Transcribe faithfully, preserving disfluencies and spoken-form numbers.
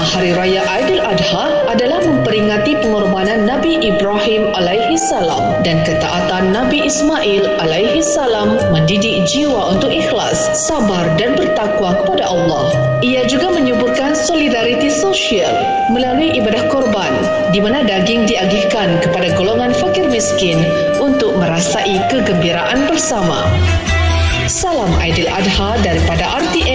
Hari Raya Aidiladha adalah memperingati pengorbanan Nabi Ibrahim alaihi salam dan ketaatan Nabi Ismail alaihi salam mendidik jiwa untuk ikhlas, sabar dan bertakwa kepada Allah. Ia juga menyuburkan solidariti sosial melalui ibadah korban di mana daging diagihkan kepada golongan fakir miskin untuk merasai kegembiraan bersama. Salam Aidiladha daripada R T